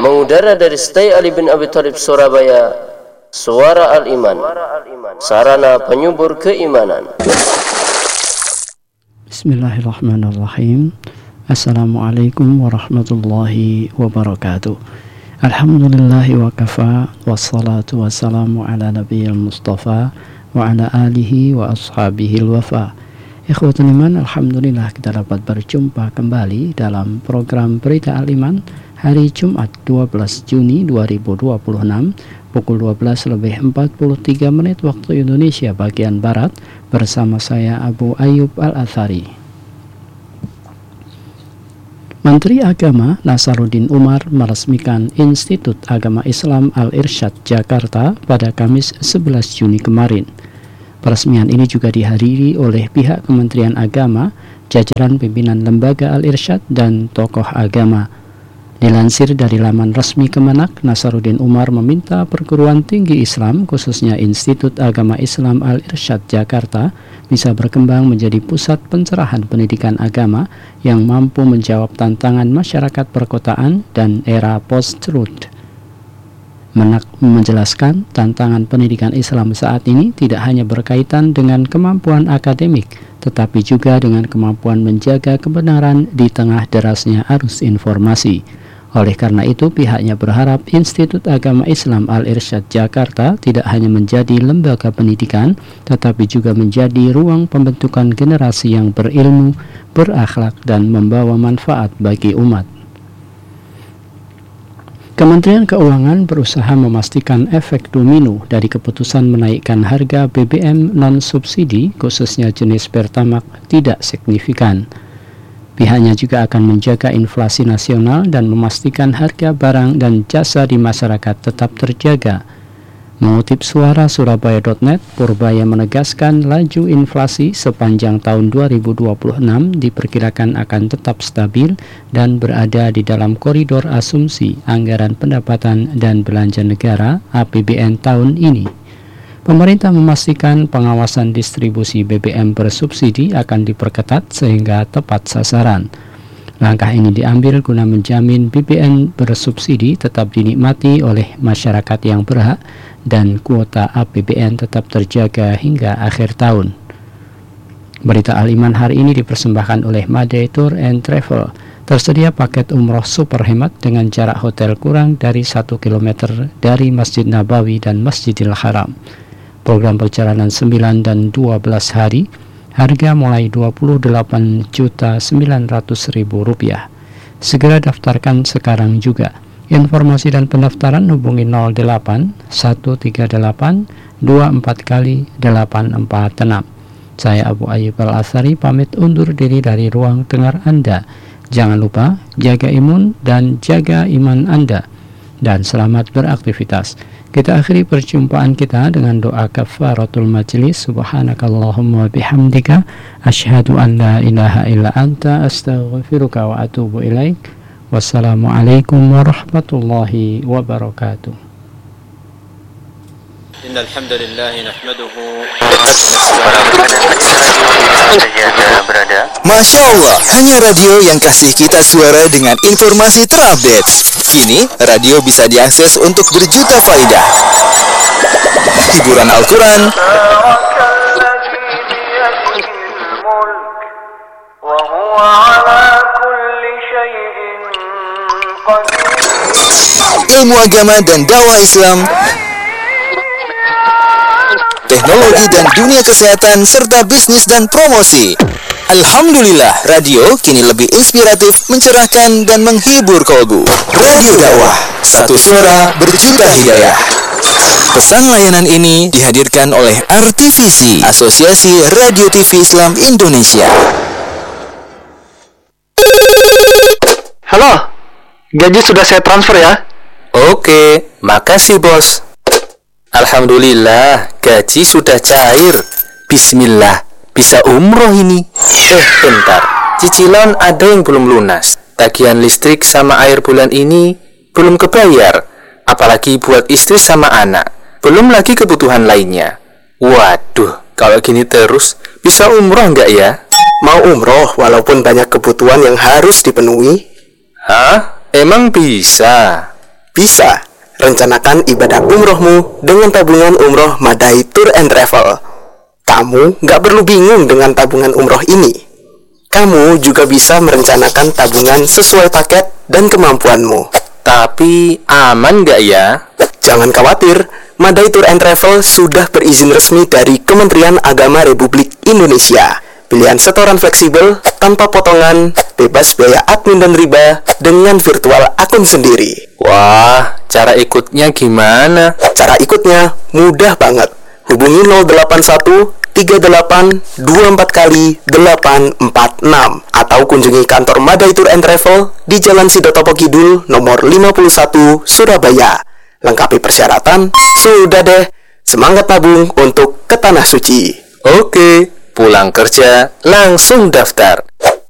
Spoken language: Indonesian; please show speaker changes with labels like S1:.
S1: Mengudara dari Stay Ali bin Abi Thalib Surabaya, Suara Al-Iman, sarana penyubur keimanan.
S2: Bismillahirrahmanirrahim. Assalamualaikum warahmatullahi wabarakatuh. Alhamdulillahi wa kafa, wassalatu wassalamu ala nabiyil mustafa wa ala alihi wa ashabihi wafa. Ikhwatul iman, alhamdulillah kita dapat berjumpa kembali dalam program Berita Al-Iman hari Jumat 12 Juni 2026 pukul 12:43 waktu Indonesia bagian Barat bersama saya Abu Ayyub Al-Athari. Menteri Agama Nasaruddin Umar meresmikan Institut Agama Islam Al-Irsyad Jakarta pada Kamis 11 Juni kemarin. Peresmian ini juga dihadiri oleh pihak Kementerian Agama, jajaran pimpinan lembaga Al-Irsyad dan tokoh agama. Dilansir dari laman resmi Kemenak, Nasaruddin Umar meminta perguruan tinggi Islam, khususnya Institut Agama Islam Al-Irsyad Jakarta, bisa berkembang menjadi pusat pencerahan pendidikan agama yang mampu menjawab tantangan masyarakat perkotaan dan era post-truth. Menak menjelaskan tantangan pendidikan Islam saat ini tidak hanya berkaitan dengan kemampuan akademik, tetapi juga dengan kemampuan menjaga kebenaran di tengah derasnya arus informasi. Oleh karena itu, pihaknya berharap Institut Agama Islam Al-Irsyad Jakarta tidak hanya menjadi lembaga pendidikan, tetapi juga menjadi ruang pembentukan generasi yang berilmu, berakhlak, dan membawa manfaat bagi umat. Kementerian Keuangan berusaha memastikan efek domino dari keputusan menaikkan harga BBM non-subsidi, khususnya jenis Pertamax, tidak signifikan. Pihaknya juga akan menjaga inflasi nasional dan memastikan harga barang dan jasa di masyarakat tetap terjaga. Mengutip suara Surabaya.net, Purbaya menegaskan laju inflasi sepanjang tahun 2026 diperkirakan akan tetap stabil dan berada di dalam koridor asumsi anggaran pendapatan dan belanja negara APBN tahun ini. Pemerintah memastikan pengawasan distribusi BBM bersubsidi akan diperketat sehingga tepat sasaran. Langkah ini diambil guna menjamin BBM bersubsidi tetap dinikmati oleh masyarakat yang berhak dan kuota APBN tetap terjaga hingga akhir tahun. Berita Al-Iman hari ini dipersembahkan oleh Madai Tour and Travel. Tersedia paket umroh super hemat dengan jarak hotel kurang dari 1 km dari Masjid Nabawi dan Masjidil Haram. Program perjalanan 9 dan 12 hari, harga mulai Rp28.900.000. Segera daftarkan sekarang juga. Informasi dan pendaftaran hubungi 08 138 24 kali 846. Saya Abu Ayyub Al-Athari pamit undur diri dari ruang dengar Anda. Jangan lupa jaga imun dan jaga iman Anda. Dan selamat beraktivitas. Kita akhiri perjumpaan kita dengan doa kafaratul majlis. Subhanakallahumma bihamdika asyhadu an la ilaha illa anta astaghfiruka wa atubu ilaik. Wassalamualaikum warahmatullahi wabarakatuh. Innal hamdalillah nahmaduhu.
S3: Masya Allah, hanya radio yang kasih kita suara dengan informasi terupdate. Kini, radio bisa diakses untuk berjuta faidah. Hiburan Al-Quran, ilmu agama dan dakwah Islam, teknologi dan dunia kesehatan, serta bisnis dan promosi. Alhamdulillah, radio kini lebih inspiratif, mencerahkan, dan menghibur kolbu. Radio dakwah, satu suara berjuta hidayah. Pesan layanan ini dihadirkan oleh RTVC, Asosiasi Radio TV Islam Indonesia.
S4: Halo, gaji sudah saya transfer ya?
S5: Oke, makasih bos. Alhamdulillah, gaji sudah cair. Bismillah, bisa umroh ini. Bentar, cicilan ada yang belum lunas. Tagihan listrik sama air bulan ini belum kebayar. Apalagi buat istri sama anak. Belum lagi kebutuhan lainnya. Waduh, kalau gini terus, bisa umroh nggak ya?
S4: Mau umroh walaupun banyak kebutuhan yang harus dipenuhi?
S5: Hah? Emang bisa?
S6: Bisa. Rencanakan ibadah umrohmu dengan tabungan umroh Madai Tour and Travel. Kamu nggak perlu bingung dengan tabungan umroh ini. Kamu juga bisa merencanakan tabungan sesuai paket dan kemampuanmu.
S5: Tapi aman nggak ya?
S6: Jangan khawatir, Madai Tour and Travel sudah berizin resmi dari Kementerian Agama Republik Indonesia. Pilihan setoran fleksibel, tanpa potongan, bebas biaya admin dan riba, dengan virtual akun sendiri.
S5: Wah, cara ikutnya gimana?
S6: Cara ikutnya mudah banget. Hubungi 081 38 24 kali 846 atau kunjungi kantor Madai Tour and Travel di Jalan Sidotopo Kidul nomor 51 Surabaya. Lengkapi persyaratan, sudah deh. Semangat tabung untuk ke Tanah Suci.
S5: Oke, pulang kerja langsung daftar.